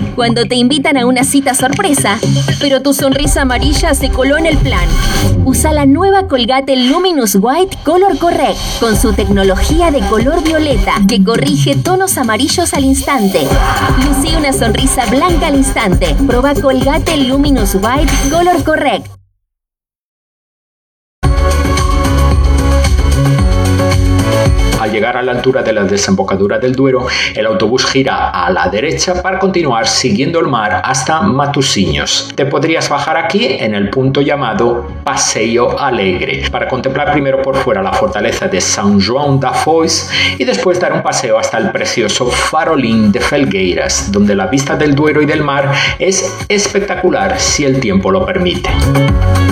Cuando te invitan a una cita sorpresa, pero tu sonrisa amarilla se coló en el plan. Usa la nueva Colgate Luminous White Color Correct con su tecnología de color violeta que corrige tonos amarillos al instante. Lucí una sonrisa blanca al instante. Proba Colgate Luminous White Color Correct. Al llegar a la altura de la desembocadura del Duero, el autobús gira a la derecha para continuar siguiendo el mar hasta Matosinhos. Te podrías bajar aquí en el punto llamado Passeio Alegre para contemplar primero por fuera la fortaleza de São João da Foz y después dar un paseo hasta el precioso Farolim de Felgueiras, donde la vista del Duero y del mar es espectacular si el tiempo lo permite.